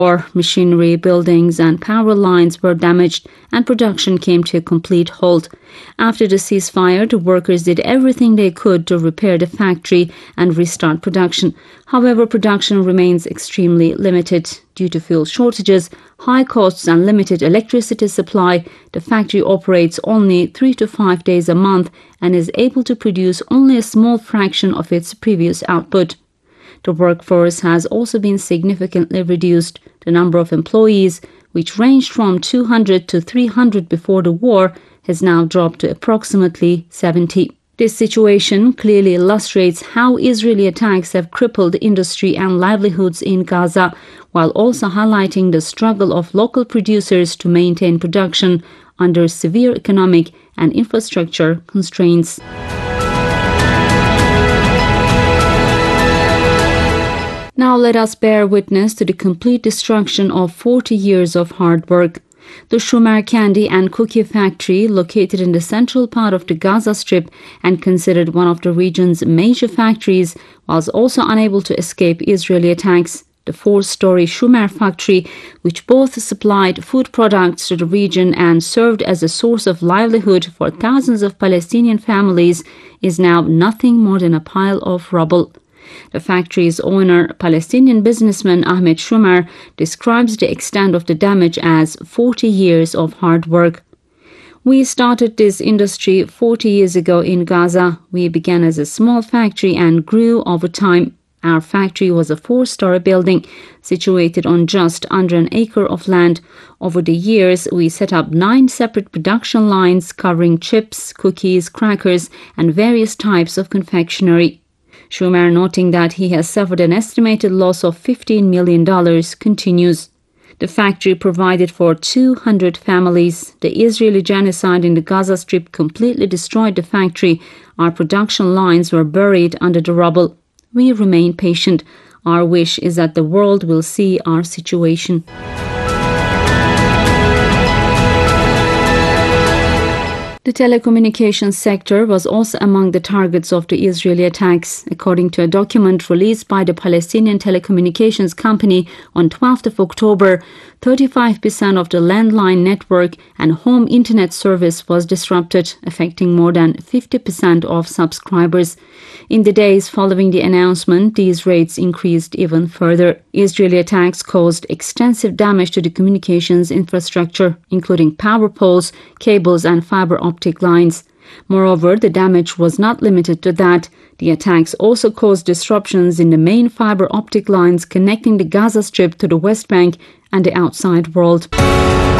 Or machinery, buildings and power lines were damaged and production came to a complete halt. After the ceasefire, the workers did everything they could to repair the factory and restart production. However, production remains extremely limited. Due to fuel shortages, high costs and limited electricity supply, the factory operates only 3 to 5 days a month and is able to produce only a small fraction of its previous output. The workforce has also been significantly reduced. The number of employees, which ranged from 200 to 300 before the war, has now dropped to approximately 70. This situation clearly illustrates how Israeli attacks have crippled industry and livelihoods in Gaza, while also highlighting the struggle of local producers to maintain production under severe economic and infrastructure constraints. Now let us bear witness to the complete destruction of 40 years of hard work. The Shumer candy and cookie factory, located in the central part of the Gaza Strip and considered one of the region's major factories, was also unable to escape Israeli attacks. The 4-story Shumer factory, which both supplied food products to the region and served as a source of livelihood for thousands of Palestinian families, is now nothing more than a pile of rubble. The factory's owner, Palestinian businessman Ahmed Shumer, describes the extent of the damage as 40 years of hard work. We started this industry 40 years ago in Gaza. We began as a small factory and grew over time. Our factory was a 4-story building situated on just under an acre of land. Over the years, we set up 9 separate production lines covering chips, cookies, crackers, and various types of confectionery. Shumer, noting that he has suffered an estimated loss of $15 million, continues. The factory provided for 200 families. The Israeli genocide in the Gaza Strip completely destroyed the factory. Our production lines were buried under the rubble. We remain patient. Our wish is that the world will see our situation. The telecommunications sector was also among the targets of the Israeli attacks. According to a document released by the Palestinian telecommunications company on 12th of October, 35% of the landline network and home internet service was disrupted, affecting more than 50% of subscribers. In the days following the announcement, these rates increased even further. Israeli attacks caused extensive damage to the communications infrastructure, including power poles, cables, and fiber optic lines. Moreover, the damage was not limited to that. The attacks also caused disruptions in the main fiber optic lines connecting the Gaza Strip to the West Bank and the outside world.